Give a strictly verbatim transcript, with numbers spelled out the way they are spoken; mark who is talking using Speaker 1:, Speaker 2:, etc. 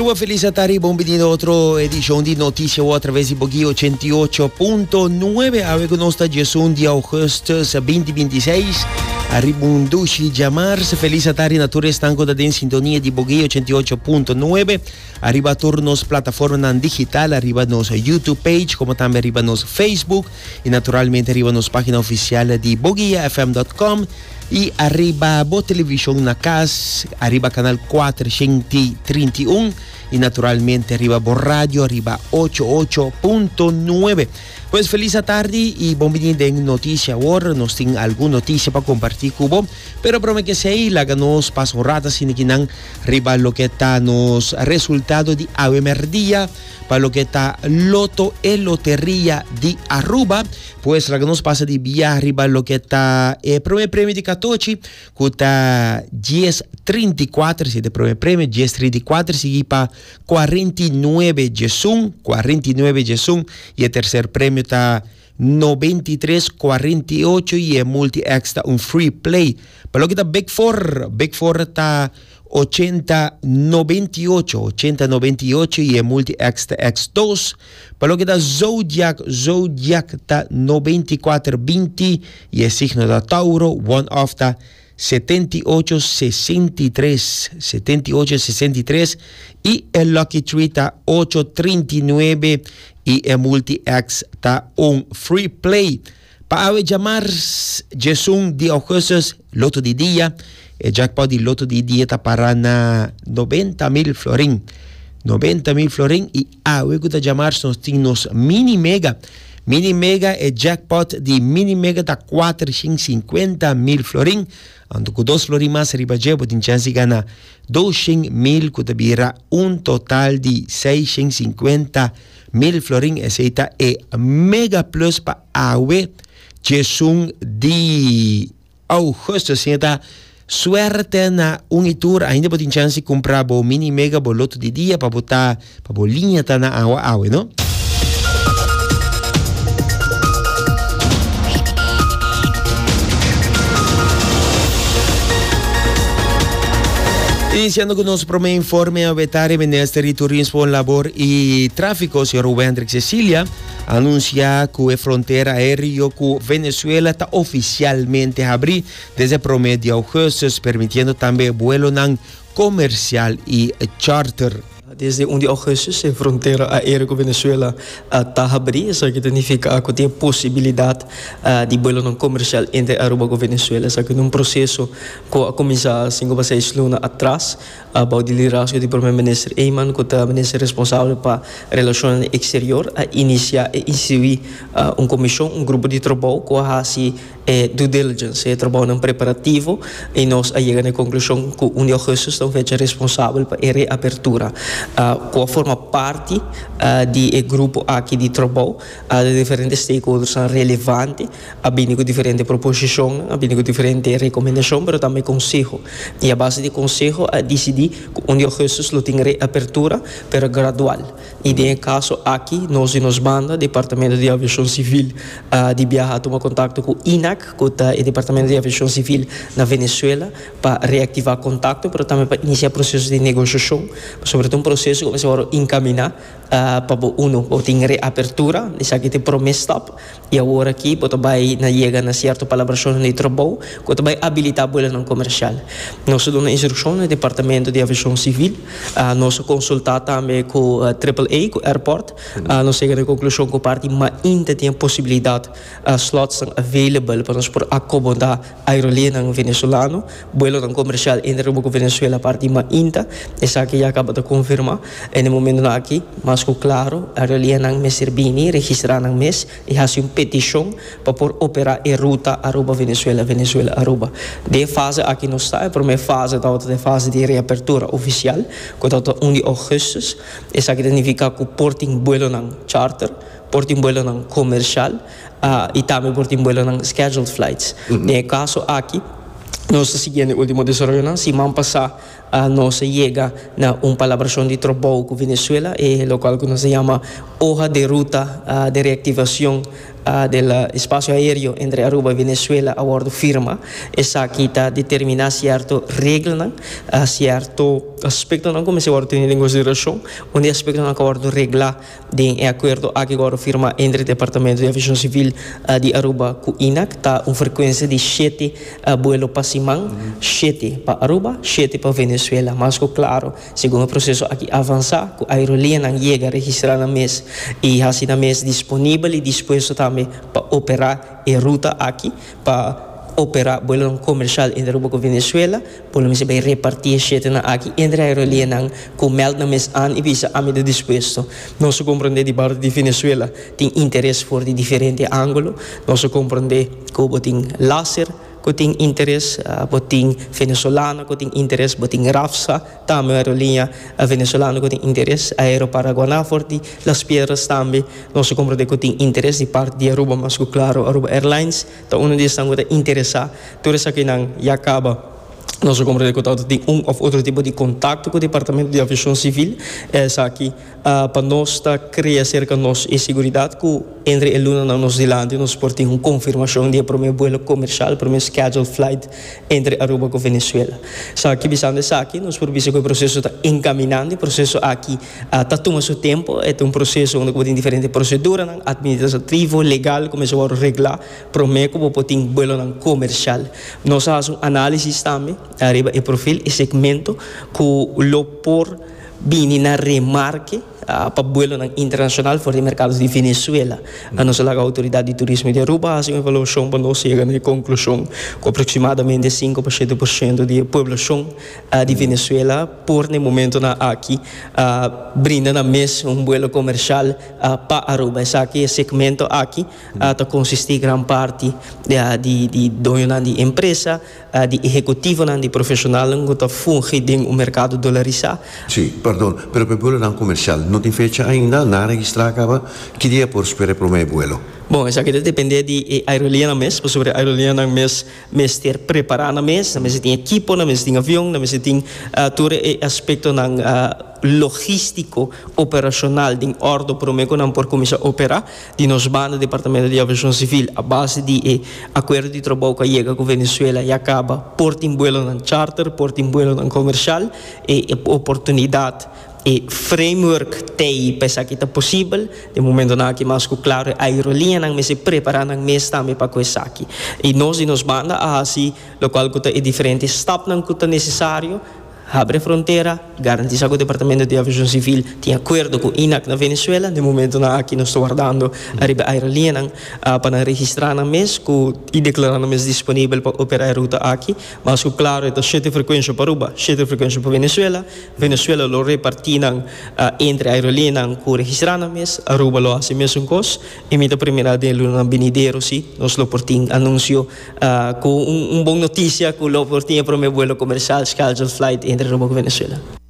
Speaker 1: Aruba, feliz tarde, bienvenido a otra edición de Noticias a través de Boguí ochenta y ocho punto nueve. A ver con nosotros, Jesús de agosto veinte veintiséis. Arriba un dushi llamarse. Feliz tarde, natura están con en sintonía de Boguí ochenta y ocho punto nueve. Arriba turnos plataforma digital, arriba nos YouTube page, como también arriba nos Facebook y naturalmente arriba nos página oficial de boguia f m punto com. Y arriba Bo Televisión na casa, arriba canal cuatrocientos treinta y uno y naturalmente arriba Bo Radio, arriba ochenta y ocho punto nueve. Pues feliz tarde y bienvenido en Noticia ahora. Nos tiene alguna noticia para compartir con vos, pero prometo que sea la que nos pasó rata sin que nan arriba lo que está nos resultado de Awemer día para lo que está Loto y Lotería de Aruba. Pues la que nos pasa de vía arriba lo que está el primer premio de catorce, que está diez treinta y cuatro, si el primer premio diez treinta y cuatro, sigue para cuarenta y nueve Jesús, cuarenta y nueve Jesús, y el tercer premio está noventa y tres cuarenta y ocho y el multi extra un free play. Para lo que está Big Four, Big Four está ochenta noventa y ocho, ochenta noventa y ocho y el multi extra X dos. Para lo que está Zodiac, Zodiac está noventa y cuatro veinte y el signo de Tauro, one off está setenta y ocho sesenta y tres, setenta y ocho sesenta y tres y el Lucky Tree está ocho treinta y nueve y el multi X está un free play. Para llamar Jesús de agosto, loto de día, el jackpot de loto de día está para noventa mil florín, noventa mil florín y a luego de llamar nos tinos mini mega. Mini Mega, el jackpot de Mini Mega está cuatrocientos cincuenta mil florín. Ando con dos florín más arriba llevo, tiene chance de ganar doscientos mil, que te un total de seiscientos cincuenta mil florín. Ese está el Mega Plus para Awe Jesús de agosto. Sienta suerte na un tour, ainda pode chance de comprar o Mini Mega, o loto de dia, para botar, para a linha tá na Awe Awe, não? Iniciando con nuestro primer informe a vetar Ministro de Turismo, Labor y Tráfico, señor Rubén Andrés Cecilia, anuncia que la frontera aérea con Venezuela está oficialmente abrir desde el primer de agosto, permitiendo también vuelo comercial y charter.
Speaker 2: Desde um de agosto, a fronteira aérea com Venezuela está uh, aberta, isso que significa que tem possibilidade uh, de voo não comercial entre Aruba e Venezuela. Isso que num processo que começou cinco a seis lunas atrás, uh, para o liderazgo do primeiro-ministro Eyman, que é o ministro responsável para relações exteriores, a iniciar e instituir uh, uma comissão, um grupo de trabalho que faz eh, due diligence, é trabalho preparativo, e nós chegamos à conclusão que um de agosto estão feitos responsáveis para a reabertura. Uh, que forma parte uh, do grupo aqui de trabalho, uh, de diferentes stakeholders são relevantes, há bem com diferentes proposições, há bem com diferentes recomendações, mas também conselho. E a base de conselho é decidir que um de agosto tem reabertura, mas gradual. E em caso aqui, nós e nos banda, Departamento de Aviação Civil uh, de viajar, tomar contato com o I N A C, que é o Departamento de Aviação Civil na Venezuela, para reativar contato, mas também para iniciar processo de negociação, sobretudo um processo que vai encaminhar uh, para o uno, para ter reapertura, isso aqui tem primeiro step, e agora aqui, para vai chegar na certa palabração de trabalho, que vai habilitar a bolha não comercial. Nós damos instrução no Departamento de Aviação Civil, uh, nós consultar também com a Triple A, com o airport, uh, nós chegamos à conclusão que a parte ainda tem a possibilidade, uh, slots são available para nós por acomodar a aerolínea venezuelana, bolha não comercial entre o Venezuela, a parte ainda, isso aqui já acaba de confirmar, e no momento aqui, mas claro, a aerolínea não me servini, registrar não mês, e faz uma petição para por operar a ruta Aruba Venezuela, Venezuela Aruba. De fase aqui não está, a primeira fase da outra fase de reapertura oficial, que é um de agosto, isso aqui significa que portem vuelo não charter, portem vuelo não comercial, uh, e também portem vuelo não scheduled flights. Mm-hmm. No caso aqui, nós seguimos o último desarrollo, se vamos passar uh, no se llega a una palabración de trabajo con Venezuela, eh, lo cual se llama hoja de ruta uh, de reactivación Uh, del espacio aéreo entre Aruba y Venezuela a bordo firma. Esa aquí está determinada cierto regla, uh, cierto aspecto não como se vai ter em consideração, onde aspecto não acordo regla de acordo a que agora firma entre o Departamento de Aviação Civil uh, de Aruba com I N A C, tá uma frequência de sete uh, vuelo para Simão, sete para Aruba, sete para Venezuela. Mas claro, segundo o processo aqui avançar, a aerolínea não chega a registrar na mês e assim na mês disponível e disposto também para operar em ruta aqui, para operar vuelo comercial entre Aruba com Venezuela, por menos vai repartir sete na aqui entre a aerolínea com meld na mês an e visa a medida disposto. Nós compreender de parte de Venezuela tem interesse por de diferente ângulo, nós compreender que tem laser, que tem interesse, uh, tem venezuelano, que tem interesse, tem Rafsa, também a aerolínea venezuelana que tem interesse, a Aeroparaguaná, forte, Las Piedras também, nós compreendemos que tem interesse de parte de Aruba, mas claro, Aruba Airlines, então um deles está interessado, tudo isso aqui não acaba. Nós compreendemos que tem um ou outro tipo de contato com o Departamento de Aviação Civil, é aqui uh, para nós criar cerca de nós e segurança que entre a Luna e Nova Zelândia nós portamos uma confirmação de primeiro vuelo comercial, primeiro scheduled flight entre Aruba e Venezuela. So, aqui, visando isso aqui, nós podemos que o processo está encaminhando, o processo aqui está uh, tomando seu tempo, é um processo onde tem diferentes proceduras, administrativo, legal, começou a reglar, primeiro que pode ter um vuelo comercial. Nós fazemos uma análise também, arriba e perfil e segmento que lo por bini na remarque uh, para vuelo internacional fora de mercados de Venezuela. Mm. A nossa autoridade de turismo de Aruba faz uma avaliação para nós chegar na conclusão que aproximadamente cinco a sete por cento da população uh, de Venezuela por no momento na aqui uh, brinda na mês um vuelo comercial uh, para Aruba. Esse aqui é segmento aqui uh, consiste grande parte uh, de de dono de empresa, uh, de executivo, de profissional que está fungindo no mercado dolarizado.
Speaker 3: Sim, perdão, pero per vuelo non commercial non ti fece ainda na registrava che dia por spere pro me vuelo.
Speaker 2: Bom, isso aqui depende de aerolínea mesmo, sobre a aerolínea mesmo, mesmo ter preparado mesmo, mesmo tem equipo, mesmo tem avião, mesmo tem uh, todo o aspecto ng, uh, logístico, operacional, de ordem para mim, quando por começar a operar, de nos bandos do Departamento de Aviação Civil, a base de eh, acordo de trabalho que chega com Venezuela e acaba por ter vuelo ng charter, por ter vuelo ng comercial, e, e oportunidade e framework tei pensa que está possível de momento na que mais claro a aerolínea não me se prepara não mês também para coisa aqui e nós e nos banda assim lo qual que é diferente step não que é necessário abre fronteira, garantiza que o Departamento de Aviação Civil tem acordo com o I N A C na Venezuela. De momento, na aqui nós estamos guardando a aerolínea uh, para registrar na mês e declarar na mês disponível para operar a ruta aqui. Mas, claro, é sete frequências para Aruba, sete frequências para Venezuela. Venezuela lo repartiram uh, entre a aerolínea que registrar na mês. Aruba lo hace mesmo coisa. E a primeira dele na Benidero, sim. Nós lo portim anúncio uh, com uma um boa notícia que lo portim para o meu vuelo comercial, scheduled flight entre Aruba e Venezuela.